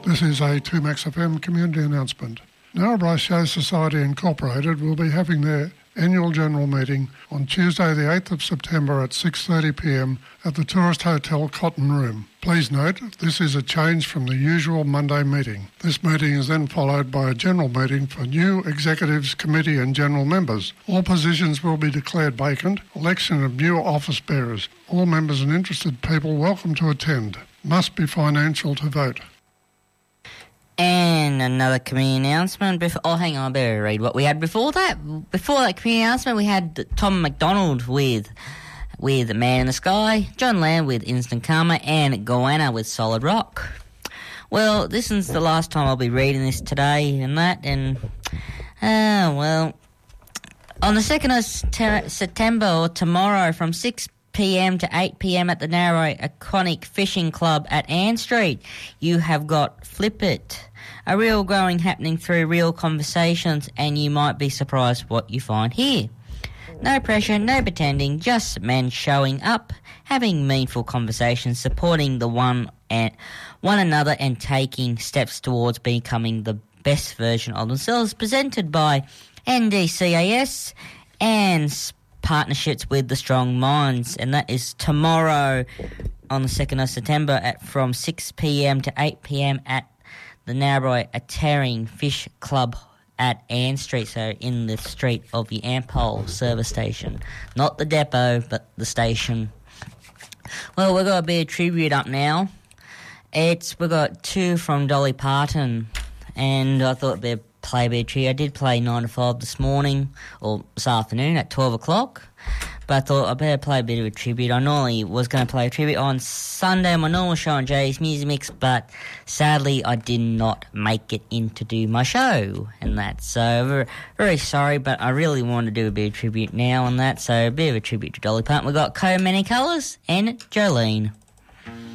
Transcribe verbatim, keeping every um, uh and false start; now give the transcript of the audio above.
This is a two Max F M community announcement. Narrabri Show Society Incorporated will be having their annual general meeting on Tuesday the eighth of September at six thirty p m at the Tourist Hotel Cotton Room. Please note, this is a change from the usual Monday meeting. This meeting is then followed by a general meeting for new executives, committee and general members. All positions will be declared vacant. Election of new office bearers. All members and interested people welcome to attend. Must be financial to vote. And another community announcement. Before, oh, hang on, I better read what we had before that. Before that community announcement, we had Tom McDonald with with Man in the Sky, John Lamb with Instant Karma, and Goanna with Solid Rock. Well, this is the last time I'll be reading this today and that, and, uh, well, on the second of September, or tomorrow, from six p m to eight p m at the Narrabri Iconic Fishing Club at Ann Street, you have got Flip It, a real growing happening through real conversations, and you might be surprised what you find here. No pressure, no pretending, just men showing up, having meaningful conversations, supporting the one and one another, and taking steps towards becoming the best version of themselves. Presented by N D C A S and partnerships with the Strong Minds, and that is tomorrow on the second of September at from six p m to eight p m at the Narrabri Iconic Fish Club at Ann Street, so in the street of the Ampol service station. Not the depot, but the station. Well, we've got a bit of tribute up now. It's We've got two from Dolly Parton, and I thought it'd be a play a bit of tribute. I did play nine to five this morning, or this afternoon at twelve o'clock, but I thought I'd better play a bit of a tribute. I normally was going to play a tribute on Sunday on my normal show on Jay's Music Mix, but sadly I did not make it in to do my show and that. So very, very sorry, but I really want to do a bit of tribute now on that. So a bit of a tribute to Dolly Parton. We've got Co Many Colours and Jolene.